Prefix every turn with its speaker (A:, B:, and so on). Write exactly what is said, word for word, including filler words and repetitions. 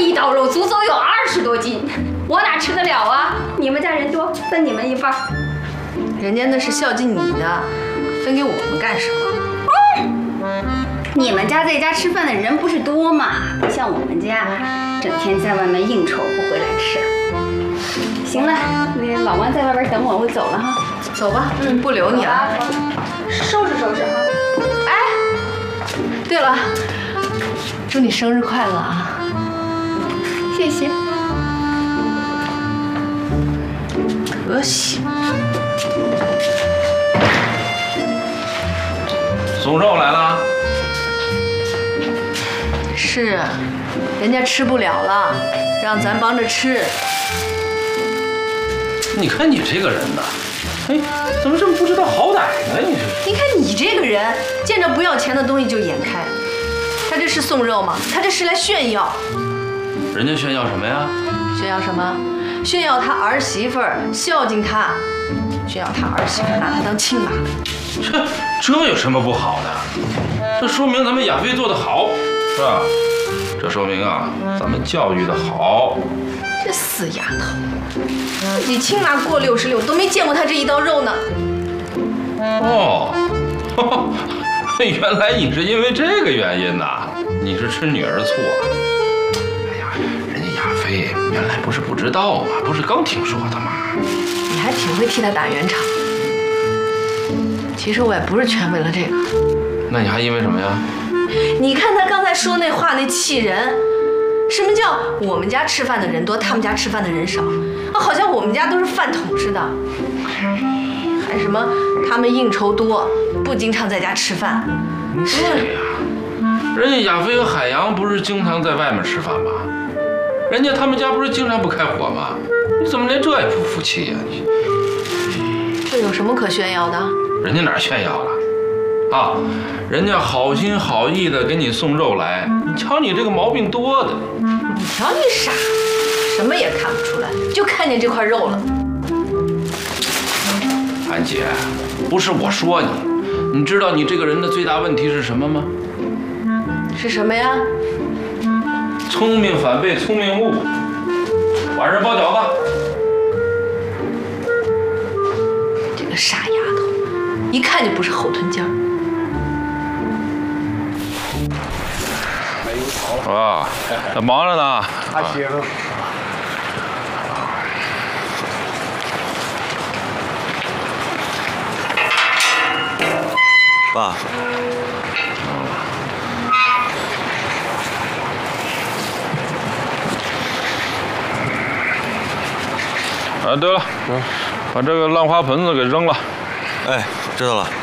A: 一刀肉足足有二十多斤，我哪吃得了啊？你们家人多，分你们一半。
B: 人家那是孝敬你的，分给我们干什么？
A: 你们家在家吃饭的人不是多吗？不像我们家，整天在外面应酬不回来吃。行了，那老王在外边等我，我走了哈。
B: 走吧，嗯，不留你了。
A: 收拾收拾哈。
B: 哎，对了，祝你生日快乐啊！
A: 谢谢。
B: 可喜。
C: 送肉来了。
B: 是，人家吃不了了，让咱帮着吃。
C: 你看你这个人呐，哎，怎么这么不知道好歹呢？你这……
B: 你看你这个人，见着不要钱的东西就眼开。他这是送肉吗？他这是来炫耀。
C: 人家炫耀什么呀？
B: 炫耀什么？炫耀他儿媳妇儿孝敬他，炫耀他儿媳妇儿拿他当亲妈。
C: 这这有什么不好的？这说明咱们亚飞做得好，是吧？这说明啊，咱们教育的好。
B: 这死丫头，自己亲妈过六十六都没见过他这一刀肉呢。
C: 哦，呵呵原来你是因为这个原因呐？你是吃女儿醋啊？哎呀，人家亚飞原来不是不知道吗？不是刚听说的吗？
B: 你还挺会替他打圆场。其实我也不是全为了这个。
C: 那你还因为什么呀？
B: 你看他刚才说那话，那气人。什么叫我们家吃饭的人多，他们家吃饭的人少？啊，好像我们家都是饭桶似的。还什么他们应酬多，不经常在家吃饭。
C: 对呀，人家亚飞和海洋不是经常在外面吃饭吗？人家他们家不是经常不开火吗？你怎么连这也不服气呀？你
B: 这有什么可炫耀的？
C: 人家哪儿炫耀了？啊，人家好心好意的给你送肉来，你瞧你这个毛病多的。
B: 你瞧你傻，什么也看不出来，就看见这块肉了。
C: 安姐，不是我说你，你知道你这个人的最大问题是什么吗？
B: 是什么呀？
C: 聪明反被聪明误。晚上包饺子。
B: 这个傻丫头，一看就不是后臀尖儿。
C: 啊，他忙着呢。
D: 他歇着。
E: 爸。
C: 啊，对了，嗯，把这个烂花盆子给扔了。
E: 哎，知道了。